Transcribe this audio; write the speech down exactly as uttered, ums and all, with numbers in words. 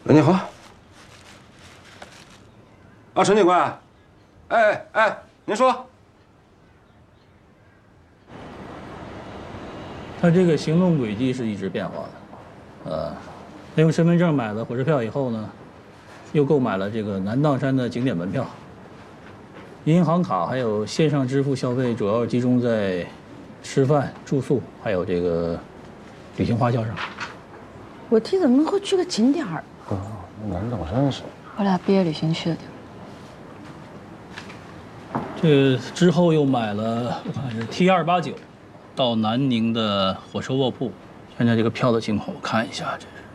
喂，你好。啊，陈警官，哎哎，您说。 他这个行动轨迹是一直变化的，呃，他用身份证买了火车票以后呢，又购买了这个南砀山的景点门票。银行卡还有线上支付消费主要集中在吃饭、住宿，还有这个旅行花销上。 我弟怎么会去个景点儿？ 哦，南砀山是。 我俩毕业旅行去的地方。这之后又买了，我看是 T 二八九。到南宁的火车卧铺，现在这个票的情况我看一下，这是